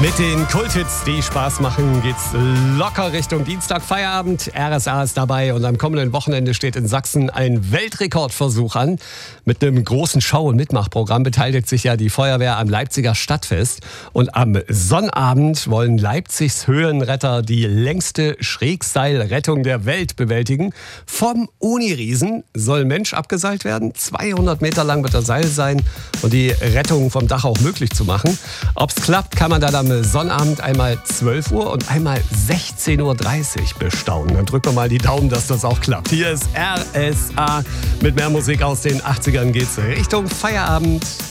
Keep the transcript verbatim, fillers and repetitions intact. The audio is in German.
Mit den Kulthits, die Spaß machen, geht's locker Richtung Dienstag Feierabend. R S A ist dabei und am kommenden Wochenende steht in Sachsen ein Weltrekordversuch an. Mit einem großen Schau- und Mitmachprogramm beteiligt sich ja die Feuerwehr am Leipziger Stadtfest. Und am Sonnabend wollen Leipzigs Höhenretter die längste Schrägseilrettung der Welt bewältigen. Vom Uniriesen soll ein Mensch abgeseilt werden. zweihundert Meter lang wird das Seil sein und die Rettung vom Dach auch möglich zu machen. Ob's klappt, kann man dann am Sonnabend einmal zwölf Uhr und einmal sechzehn Uhr dreißig bestaunen. Dann drücken wir mal die Daumen, dass das auch klappt. Hier ist R S A. Mit mehr Musik aus den achtzigern geht's Richtung Feierabend.